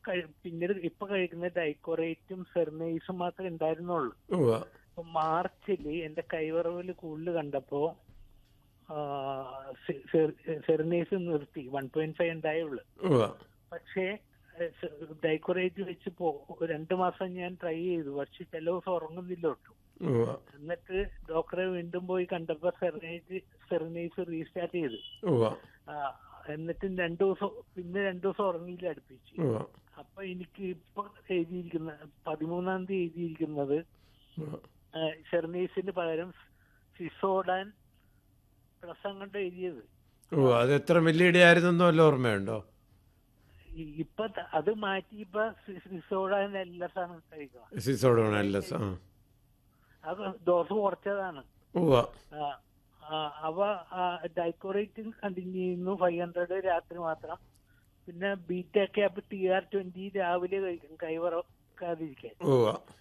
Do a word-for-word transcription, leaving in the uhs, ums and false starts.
പിന്നീട് ഇപ്പൊ കഴിക്കുന്ന ഡൈക്കോറേറ്റും സെർനൈസും മാത്രമേ ഉണ്ടായിരുന്നുള്ളൂ. അപ്പൊ മാർച്ചില് എന്റെ കൈവറവില് കൂടുതൽ കണ്ടപ്പോ സെർനൈസ് നിർത്തി. One point five ഉണ്ടായുള്ളു. പക്ഷേ ഡൈക്കോറേറ്റ് വെച്ച് പോ രണ്ടു മാസം ഞാൻ ട്രൈ ചെയ്തു. പക്ഷെ ചില ദിവസം ഉറങ്ങുന്നില്ല ഒട്ടും. എന്നിട്ട് ഡോക്ടറെ വീണ്ടും പോയി കണ്ടപ്പോ സെർനൈസ് സെർനൈസ് റീസ്റ്റാർട്ട് ചെയ്തു. എന്നിട്ട് രണ്ടു ദിവസം പിന്നെ രണ്ടു ദിവസം ഉറങ്ങിയില്ല അടുപ്പിച്ച്. അപ്പൊ എനിക്ക് ഇപ്പൊ എഴുതിയിരിക്കുന്ന പതിമൂന്നാം തീയതി എഴുതിയിരിക്കുന്നത് സെർനൈസിന് പകരം സിസോഡാൻ പ്ലസ് അങ്ങോട്ട് എഴുതിയത്. അത് എത്ര മില്ലിയുടെ വല്ല ഓർമ്മയുണ്ടോ? ഇപ്പൊ അത് മാറ്റി ഇപ്പൊ സിസോഡാൻ എൽഎസ് ആണ് കഴിക്കുന്നത്. സിസോഡാൻ എൽഎസ് അത് ഡോസ് കുറച്ചതാണ്. അവ ഡൈക്കോറേറ്റ് കണ്ടിന്യൂ ചെയ്യുന്നു ഫൈവ് ഹൺഡ്രഡ് രാത്രി മാത്രം. പിന്നെ beta cap T R twenty രാവിലെ കഴിക്കും കൈവറക്കാതിരിക്കാൻ.